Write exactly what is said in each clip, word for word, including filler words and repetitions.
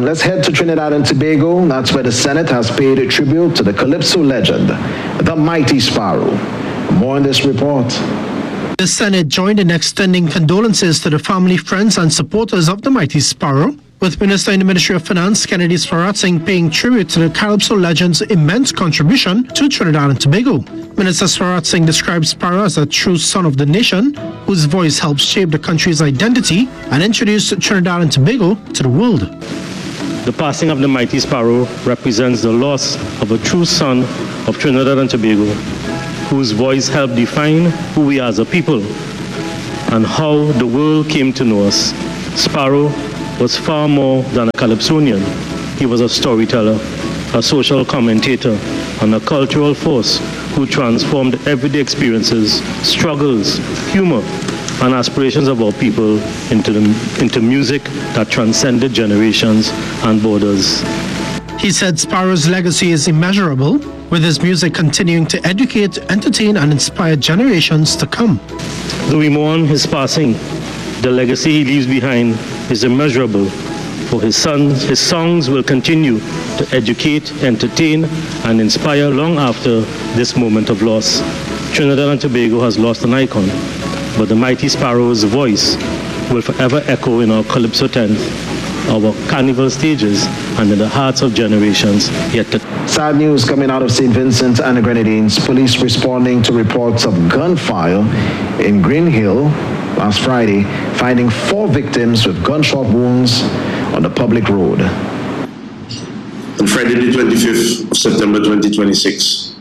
Um, let's head to Trinidad and Tobago. That's where the Senate has paid a tribute to the Calypso legend, the Mighty Sparrow. More in this report. The Senate joined in extending condolences to the family, friends, and supporters of the Mighty Sparrow, with Minister in the Ministry of Finance, Kennedy Swaratsinge, paying tribute to the Calypso legend's immense contribution to Trinidad and Tobago. Minister Swaratsinge describes Sparrow as a true son of the nation, whose voice helped shape the country's identity and introduced Trinidad and Tobago to the world. The passing of the Mighty Sparrow represents the loss of a true son of Trinidad and Tobago, whose voice helped define who we are as a people and how the world came to know us. Sparrow was far more than a Calypsonian. He was a storyteller, a social commentator, and a cultural force who transformed everyday experiences, struggles, humor, and aspirations of our people into, the, into music that transcended generations and borders. He said Sparrow's legacy is immeasurable, with his music continuing to educate, entertain, and inspire generations to come. Though we mourn his passing, the legacy he leaves behind is immeasurable, for his sons, his songs will continue to educate, entertain, and inspire long after this moment of loss. Trinidad and Tobago has lost an icon, but the Mighty Sparrow's voice will forever echo in our Calypso tent, our carnival stages, and in the hearts of generations yet to come. Sad news coming out of Saint Vincent and the Grenadines. Police responding to reports of gunfire in Green Hill last Friday, finding four victims with gunshot wounds on the public road. On Friday the twenty-fifth of September twenty twenty-six,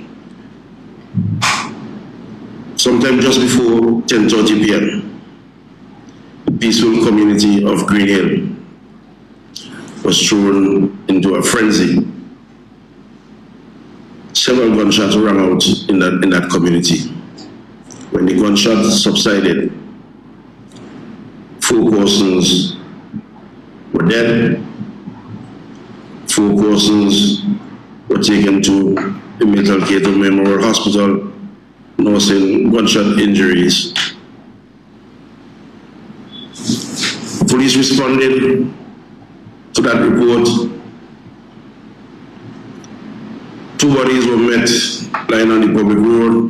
sometime just before ten thirty p m, the peaceful community of Green Hill was thrown into a frenzy. Several gunshots rang out in that, in that community. When the gunshots subsided, four persons were dead, four persons were taken to the Milton Cato Memorial Hospital, nursing gunshot injuries. Police responded to that report. Two bodies were met lying on the public road.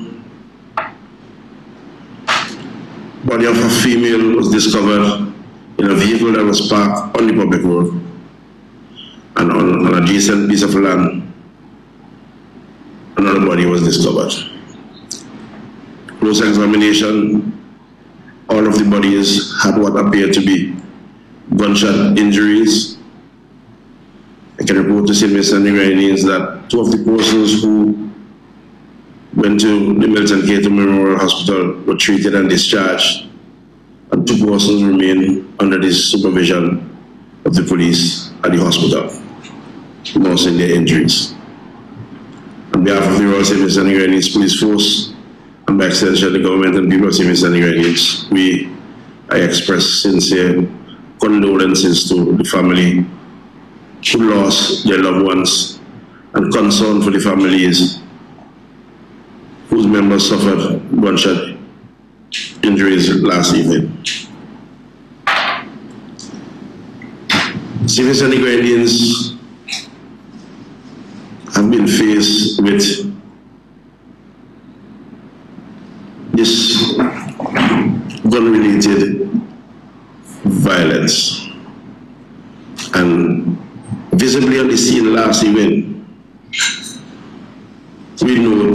Body of a female was discovered in a vehicle that was parked on the public road and on an adjacent piece of land. Another body was discovered. Close examination, all of the bodies had what appeared to be gunshot injuries. I can report to Saint Vincent and the Grenadines that two of the persons who went to the Milton Cato Memorial Hospital were treated and discharged, and two persons remain under the supervision of the police at the hospital, nursing their injuries. On behalf of the Royal Saint Vincent and the Grenadines Police Force, and by extension the government and people of Saint Vincent and the Grenadines, we I express sincere condolences to the family who lost their loved ones, and concern for the families whose members suffered gunshot injuries last evening. Saint Vincent and the Grenadines have been faced with this gun-related violence, and visibly on the scene last evening, we note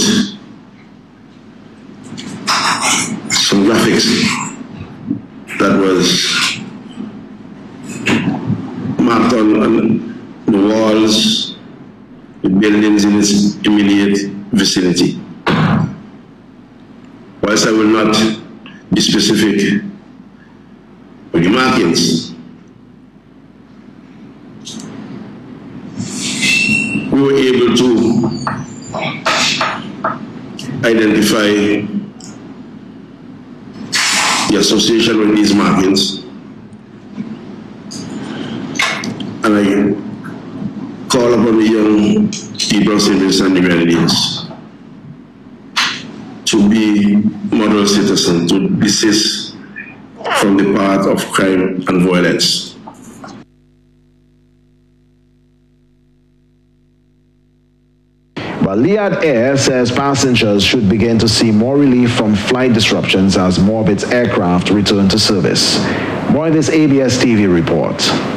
some graphics that was marked on, on the walls, the buildings in its immediate vicinity. Whilst I will not be specific with the markings, we were able to identify the association with these markings, and I call upon the young people of Saint Vincent and the Grenadines to be model citizens, to desist from the path of crime and violence. Well, Liat Air says passengers should begin to see more relief from flight disruptions as more of its aircraft return to service. More in this A B S T V report.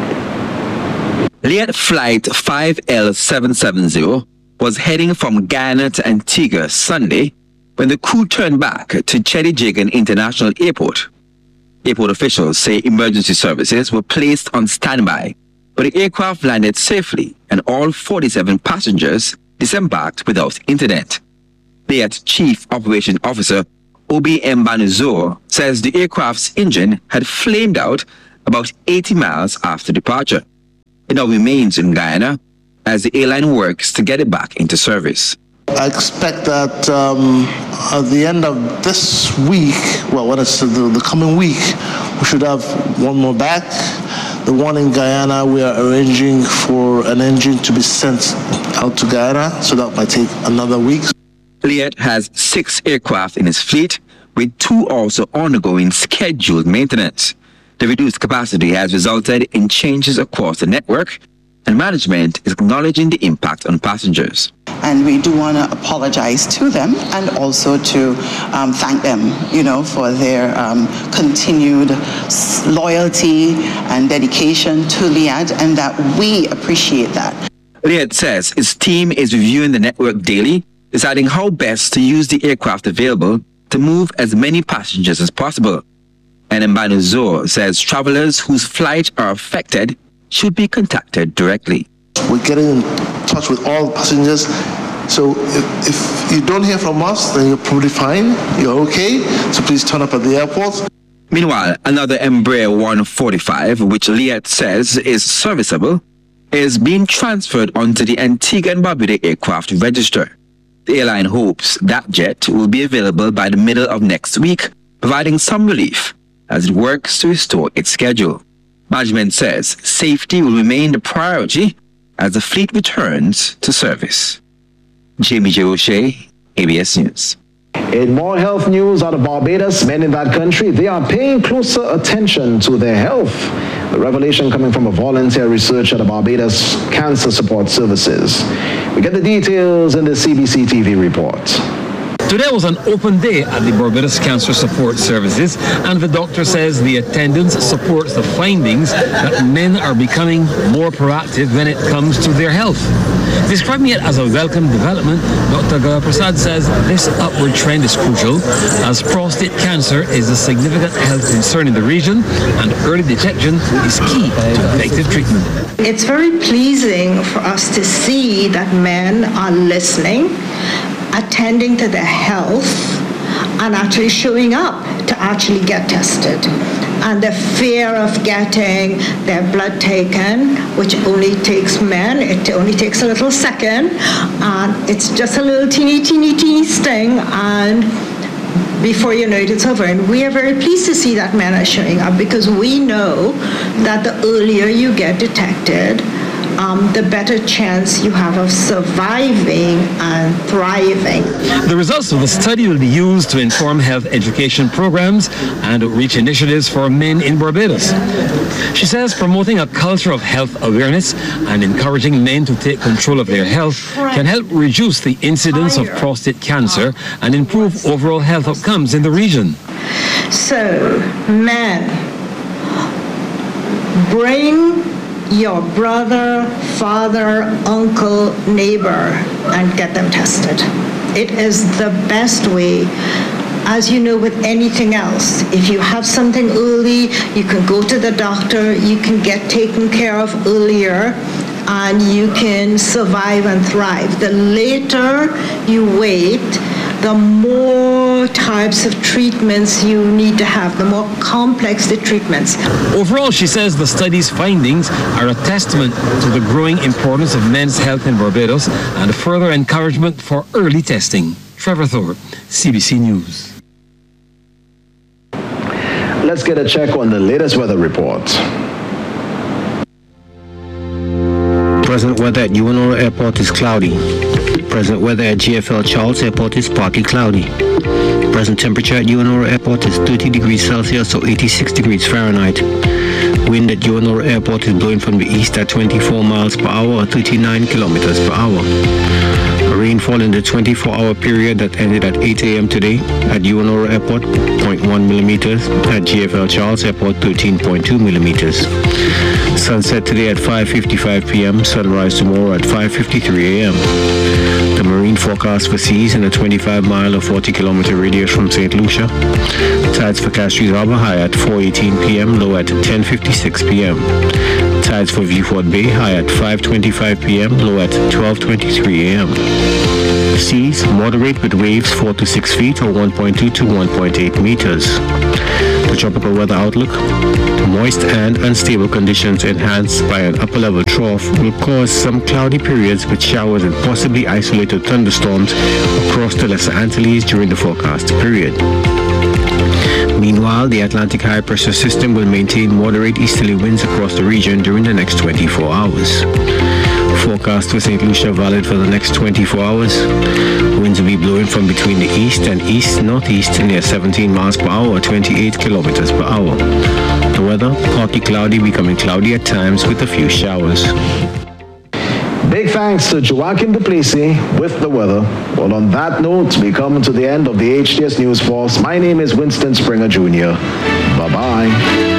Liat Flight five L seven seven zero was heading from Guyana to Antigua Sunday when the crew turned back to Cheddi Jagan International Airport. Airport officials say emergency services were placed on standby, but the aircraft landed safely and all forty-seven passengers disembarked without incident. Liat Chief Operation Officer Obi Mbanuzor says the aircraft's engine had flamed out about eighty miles after departure. It now remains in Guyana as the airline works to get it back into service. I expect that um, at the end of this week, well, when it's the, the coming week, we should have one more back. The one in Guyana, we are arranging for an engine to be sent out to Guyana, so that might take another week. Liat has six aircraft in its fleet, with two also undergoing scheduled maintenance. The reduced capacity has resulted in changes across the network, and management is acknowledging the impact on passengers. And we do want to apologize to them and also to um, thank them, you know, for their um, continued loyalty and dedication to Liat, and that we appreciate that. Liat says its team is reviewing the network daily, deciding how best to use the aircraft available to move as many passengers as possible. And Mbanuzor says travelers whose flights are affected should be contacted directly. We're getting in touch with all passengers. So if, if you don't hear from us, then you're probably fine. You're okay. So please turn up at the airport. Meanwhile, another Embraer one forty-five, which Liat says is serviceable, is being transferred onto the Antigua and Barbuda aircraft register. The airline hopes that jet will be available by the middle of next week, providing some relief as it works to restore its schedule. Management says safety will remain the priority as the fleet returns to service. Jamie J. O'Shea, A B S News. In more health news out of Barbados, men in that country, they are paying closer attention to their health. The revelation coming from a volunteer researcher at the Barbados Cancer Support Services. We get the details in the C B C T V report. Today was an open day at the Barbados Cancer Support Services, and the doctor says the attendance supports the findings that men are becoming more proactive when it comes to their health. Describing it as a welcome development, Doctor Gaya Prasad says this upward trend is crucial as prostate cancer is a significant health concern in the region and early detection is key to effective treatment. It's very pleasing for us to see that men are listening, attending to their health, and actually showing up to actually get tested. And the fear of getting their blood taken, which only takes men, it only takes a little second, and it's just a little teeny, teeny, teeny sting, and before you know it, it's over. And we are very pleased to see that men are showing up, because we know that the earlier you get detected, Um, the better chance you have of surviving and thriving. The results of the study will be used to inform health education programs and outreach initiatives for men in Barbados. She says promoting a culture of health awareness and encouraging men to take control of their health can help reduce the incidence of prostate cancer and improve overall health outcomes in the region. So, men, bring your brother, father, uncle, neighbor, and get them tested. It is the best way. As you know, with anything else, if you have something early, you can go to the doctor, you can get taken care of earlier, and you can survive and thrive. The later you wait, the more types of treatments you need to have, the more complex the treatments. Overall, she says the study's findings are a testament to the growing importance of men's health in Barbados and a further encouragement for early testing. Trevor Thorpe, C B C News. Let's get a check on the latest weather report. Present weather at Uwanora Airport is cloudy. Present weather at G F L Charles Airport is partly cloudy. Present temperature at Uwanora Airport is thirty degrees Celsius or eighty-six degrees Fahrenheit. Wind at Uwanora Airport is blowing from the east at twenty-four miles per hour or thirty-nine kilometers per hour. Rainfall in the twenty-four hour period that ended at eight a.m. today at Uwanora Airport, zero point one millimeters. At G F L Charles Airport, thirteen point two millimeters. Sunset today at five fifty-five p.m. Sunrise tomorrow at five fifty-three a.m. The marine forecast for seas in a twenty-five mile or forty kilometer radius from Saint Lucia. Tides for Castries Harbour high at four eighteen p.m. low at ten fifty-six p.m. Tides for Vieux-Fort Bay high at five twenty-five p.m. low at twelve twenty-three a.m. Seas moderate with waves four to six feet or one point two to one point eight meters. The tropical weather outlook: moist and unstable conditions enhanced by an upper level trough will cause some cloudy periods with showers and possibly isolated thunderstorms across the Lesser Antilles during the forecast period. Meanwhile, the Atlantic high pressure system will maintain moderate easterly winds across the region during the next twenty-four hours. Forecast for Saint Lucia valid for the next twenty-four hours. Winds will be blowing from between the east and east-northeast near seventeen miles per hour or twenty-eight kilometers per hour. The weather, partly cloudy, becoming cloudy at times with a few showers. Big thanks to Joaquin Duplessis with the weather. Well, on that note, we come to the end of the H T S News Force. My name is Winston Springer Junior Bye-bye.